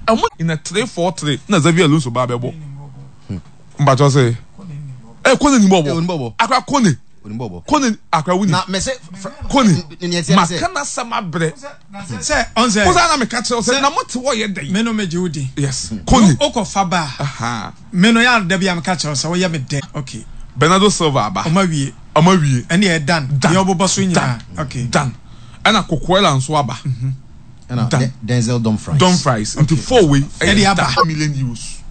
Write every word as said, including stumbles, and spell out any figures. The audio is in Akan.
in a three four three na Xavier Alonso ba bebo mbacho say eh Kone ni bobo akwa Kone Kone akwa wuni na me say Kone makana sama bre say on say oza na me catch say na mote wo ye dey me no meje udi yes Kone okofa ba aha me no ya da bia me catch say wo ye me dey okay Bernardo Silva aba omawie omawie ene e dan ye obobo so nya okay dan ana Kokoela nso aba and Denzel Dumfries Dumfries into four way million euros